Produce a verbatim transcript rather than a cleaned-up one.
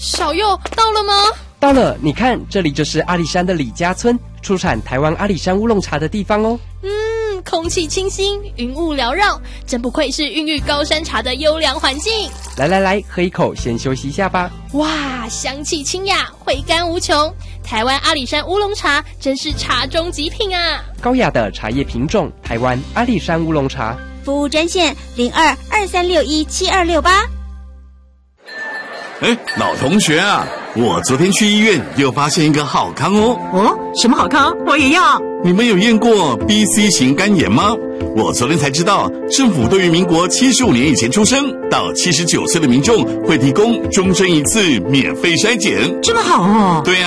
小佑到了吗？ 到了，你看，这里就是阿里山的李家村，出产台湾阿里山乌龙茶的地方哦。 嗯，空气清新，云雾缭绕，真不愧是孕育高山茶的优良环境。 来来来，喝一口，先休息一下吧。 哇，香气清雅，回甘无穷。台湾阿里山乌龙茶真是茶中极品啊！ 高雅的茶叶品种，台湾阿里山乌龙茶。 服务专线零二二三六一七二六八。 哎，老同学啊，我昨天去医院又发现一个好康哦。 哦，什么好康？我也要。 你们有验过 B C 型肝炎吗？我昨天才知道，政府对于民国七十五年以前出生到七十九岁的民众会提供终身一次免费筛检。 这么好哦。 对啊。